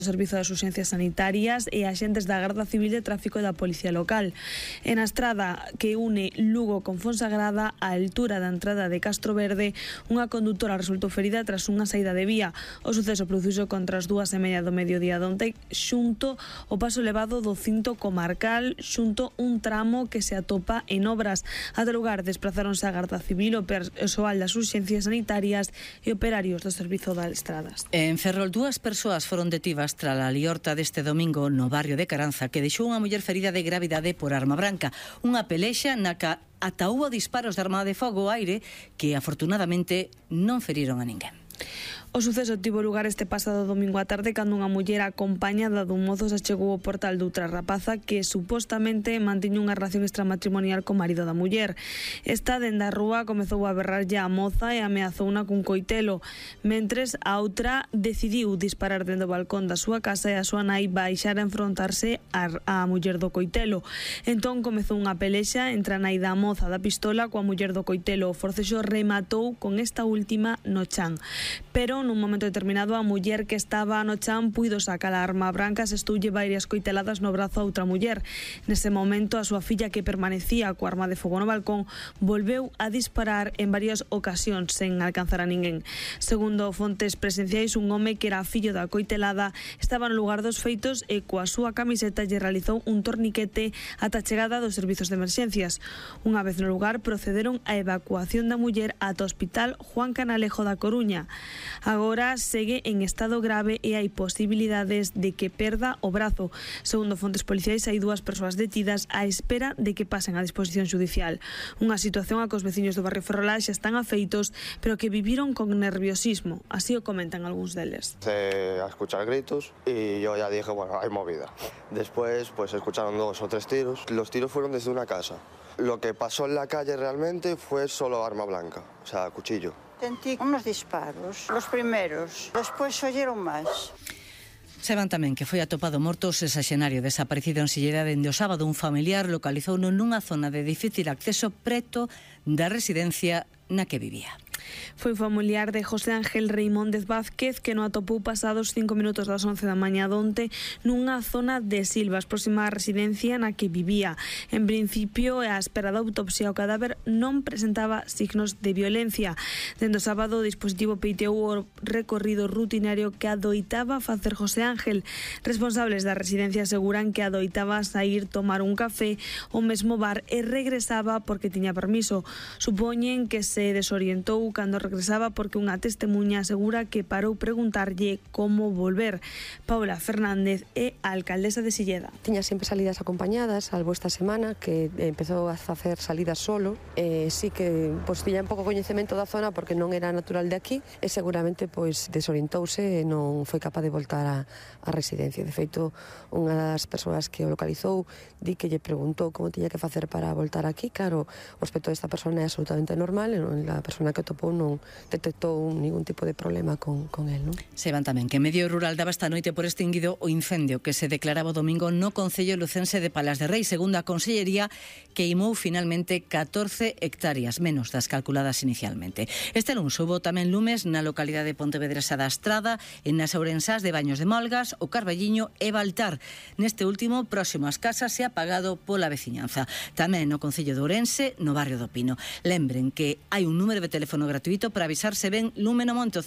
o Servizo das Urxencias Sanitarias e axentes da Garda Civil de Tráfico e da Policía Local. En a estrada que une Lugo con Fonsagrada, á altura da entrada de Castro Verde, unha condutora resultou ferida tras unha saída de vía. O suceso produciuse contra as 2:30 do mediodía onte xunto o paso elevado do cinto comarcal, xunto un tramo que se atopa en obras. Ata o lugar desplazáronse a Garda Civil, o persoal das urxencias sanitarias e operarios do Servizo das Estradas. En Ferrol, 2 persoas foron detidas tras a liorta deste domingo no barrio de Caranza, que deixou unha muller ferida de gravidade por arma branca. Unha pelexa na que ata houbo disparos de arma de fogo ao aire que afortunadamente non feriron a ninguén. O suceso tivo lugar este pasado domingo á tarde cando unha muller acompañada dun mozo se chegou ao portal doutra rapaza que supostamente mantiña unha relación extramatrimonial co marido da muller. Esta, dende a rúa, comezou a berrarlle a moza e ameazouna cun coitelo, mentres a outra decidiu disparar dentro do balcón da súa casa e a súa nai baixar a enfrontarse á muller do coitelo. Entón comezou unha pelexa entre a nai da moza da pistola coa muller do coitelo. O forcexo rematou con esta última no chan, pero nun momento determinado a muller que estaba no chan puido sacar a arma branca e estoulle varias coiteladas no brazo a outra muller. Nese momento a súa filla, que permanecía coa arma de fogo no balcón, volveu a disparar en varias ocasións sen alcanzar a ninguén. Segundo fontes presenciais, un home que era fillo da coitelada estaba no lugar dos feitos e coa súa camiseta lle realizou un torniquete ata a chegada dos servizos de emerxencias. Unha vez no lugar procederon a evacuación da muller ata o Hospital Juan Canalejo da Coruña. Agora segue en estado grave e hai posibilidades de que perda o brazo. Segundo fontes policiais, hai 2 persoas detidas á espera de que pasen a disposición xudicial. Unha situación a que os veciños do barrio Ferrolá xa están afeitos, pero que viviron con nerviosismo. Así o comentan algúns deles. A escuchar gritos y yo ya dije, bueno, hay movida. Después pues escucharon 2 o 3 tiros. Los tiros fueron desde una casa. Lo que pasó en la calle realmente fue solo arma blanca, o sea, cuchillo. Sentí unos disparos, los primeros, despois oyeron máis. Saben tamén que foi atopado morto o sexaxenario desaparecido en Silleda dende o sábado. Un familiar localizouno nunha zona de difícil acceso preto da residencia na que vivía. Foi familiar de José Ángel Reimóndez Vázquez que no atopou pasados 5 minutos das 11 da mañá onte nunha zona de Silvas, próxima á residencia na que vivía. En principio, a espera da autopsia, o cadáver non presentaba signos de violencia. Dende o sábado, o dispositivo peiteou o recorrido rutinario que adoitaba facer José Ángel. Responsables da residencia aseguran que adoitaba sair tomar un café ao mesmo bar e regresaba porque tiña permiso. Supoñen que se desorientou cando regresaba porque unha testemuña asegura que parou preguntarlle como volver. Paula Fernández é a alcaldesa de Silleda. Tiña sempre salidas acompañadas, salvo esta semana que empezou a facer salidas solo. Sí que tiña un pouco coñecemento da zona porque non era natural de aquí e seguramente desorientouse e non foi capaz de voltar á residencia. De feito, unha das persoas que o localizou di que lle preguntou como tiña que facer para voltar aquí. Claro, o aspecto desta persona é absolutamente normal e a persona que topou non detectou ningún tipo de problema con el, non? Seban tamén que Medio Rural daba esta noite por extinguido o incendio que se declaraba o domingo no concello lucense de Palas de Rei. Segundo a Consellería, queimou finalmente 14 hectáreas, menos das calculadas inicialmente. Este luns houbo tamén lumes na localidade de Pontevedresa da Estrada, en nas Ourensás de Baños de Molgas, o Carballiño e Baltar. Neste último, próximo ás casas, se ha apagado pola veciñanza. Tamén no concello de Ourense, no barrio do Pino. Lembren que hai un número de teléfono gratuito para avisar se ven lume no monte,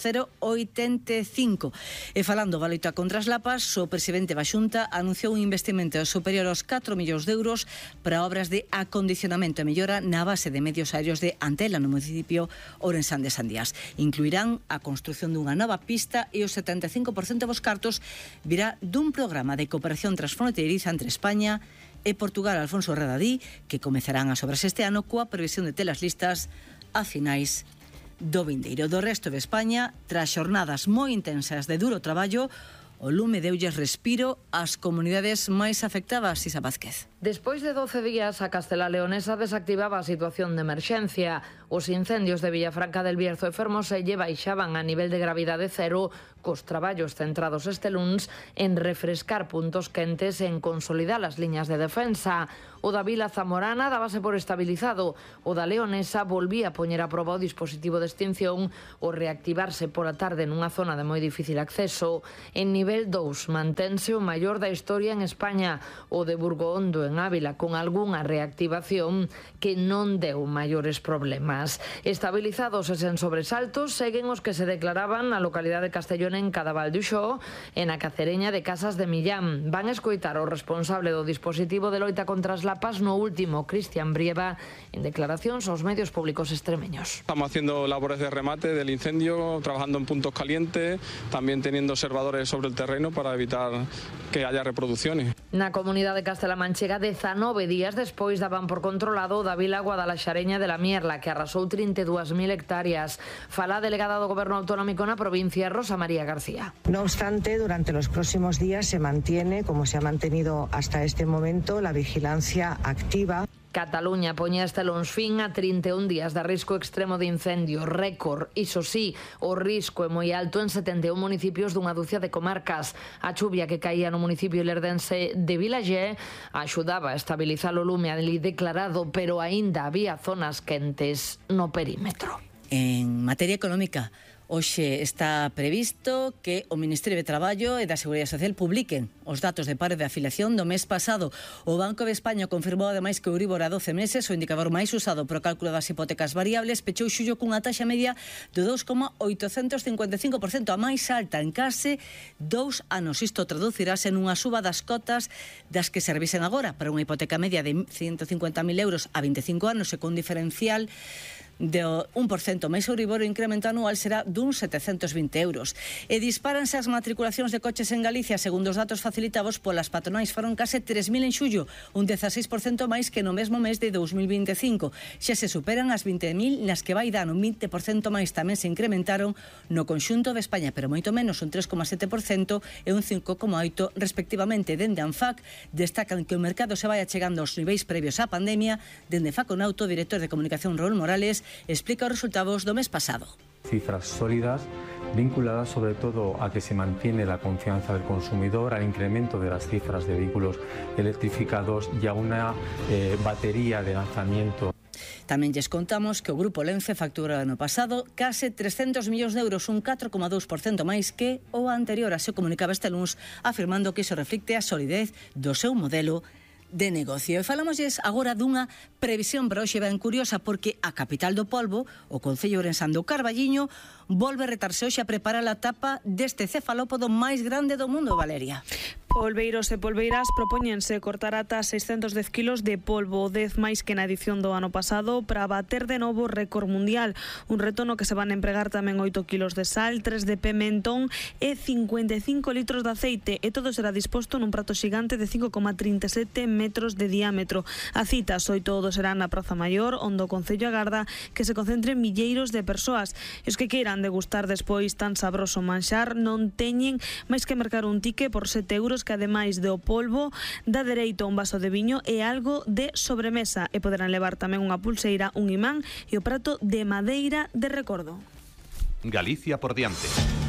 085. E falando da loita contra as lapas, o presidente da Xunta anunciou un investimento superior aos 4 millóns de euros para obras de acondicionamento e mellora na base de medios aéreos de Antela, no municipio ourensán de Sandías. Incluirán a construción dunha nova pista e o 75% dos cartos virá dun programa de cooperación transfronteiriza entre España e Portugal. Alfonso Redadí, que comezarán as obras este ano coa previsión de telas listas a finais do vindeiro. Do resto de España, tras xornadas moi intensas de duro traballo, o lume deulles respiro ás comunidades máis afectadas, Isa Vázquez. Despois de 12 días, a Castela Leonesa desactivaba a situación de emerxencia. Os incendios de Villafranca del Bierzo e Fermoselle baixaban a nivel de gravidade cero, cos traballos centrados este luns en refrescar puntos quentes e en consolidar as liñas de defensa. O da Vila Zamorana dábase por estabilizado. O da Leonesa volvía a poñer a proba o dispositivo de extinción o reactivarse pola tarde nunha zona de moi difícil acceso. En nivel 2 mantense o maior da historia en España, o de Burgondo en Ávila, con algunha reactivación que non deu maiores problemas. Estabilizados e sen sobresaltos seguen os que se declaraban na localidade de Castellón en Cadaval do Xó e na cacereña de Casas de Millán. Van escoitar o responsable do dispositivo de loita contra as lapas no último, Cristian Brieva, en declaracións aos medios públicos extremeños. Estamos haciendo labores de remate del incendio, trabajando en puntos calientes, también teniendo observadores sobre el terreno para evitar que haya reproducciones. Na comunidade Castela-Manchega, 19 días despois daban por controlado da Vila Guadalaxareña de la Mierla, que arrasou 32.000 hectáreas. Fala a delegada do Goberno Autonómico na provincia, Rosa María García. No obstante, durante los próximos días se mantiene, como se ha mantenido hasta este momento, la vigilancia activa. Cataluña poñía este luns fin a 31 días de risco extremo de incendio, récord. Iso sí, o risco é moi alto en 71 municipios dunha dúcia de comarcas. A chuvia que caía no municipio lerdense de Vilallé axudaba a estabilizar o lume ali declarado, pero aínda había zonas quentes no perímetro. En materia económica, hoxe está previsto que o Ministerio de Traballo e da Seguridade Social publiquen os datos de paro de afiliación do mes pasado. O Banco de España confirmou ademais que o Euribor a 12 meses, o indicador máis usado para o cálculo das hipotecas variables, pechou xullo cunha taxa media do 2,855%, a máis alta en case 2 anos. Isto traducirase nunha suba das cotas das que servisen agora para unha hipoteca media de 150.000 euros a 25 anos e con diferencial de 1% máis Euribor, o incremento anual será duns 720 euros. E dispáranse as matriculacións de coches en Galicia, segundo os datos facilitados polas patronais, foron case 3.000 en xullo, un 16% máis que no mesmo mes de 2025. Xa se superan as 20.000 nas que vai dar un 20% máis, tamén se incrementaron no conxunto de España, pero moito menos, un 3,7% e un 5,8% respectivamente. Dende ANFAC destacan que o mercado se vai achegando aos niveis previos á pandemia. Dende Faconauto, o director de comunicación Raúl Morales explica os resultados do mes pasado. Cifras sólidas vinculadas sobre todo a que se mantiene la confianza del consumidor, al incremento de las cifras de vehículos electrificados y a una batería de lanzamiento. Tamén lles contamos que o Grupo Lence facturou ano pasado case 300 millóns de euros, un 4,2% máis que o anterior. Así comunicaba este luns, afirmando que iso reflicte a solidez do seu modelo de negocio. E falámosles agora dunha previsión para hoxe ben curiosa, porque a capital do polvo, o concello ourensán do Carballiño, volve a retarse hoxe a preparar a tapa deste cefalópodo máis grande do mundo, Valeria. Polveiros e polveiras propóñense cortar ata 610 kilos de polvo, 10 máis que na edición do ano pasado, para bater de novo o récord mundial. Un reto no que se van a empregar tamén 8 kilos de sal, 3 de pimentón e 55 litros de aceite, e todo será disposto nun prato xigante de 5,37 metros de diámetro. A cita xoito todo será na Praza Maior, onde o Concello agarda que se concentren milleiros de persoas. E os que queiran degustar despois tan sabroso manxar non teñen máis que mercar un tique por 7 euros, que ademais do polvo dá dereito a un vaso de viño e algo de sobremesa, e poderán levar tamén unha pulseira, un imán e o prato de madeira de recordo. Galicia por diante.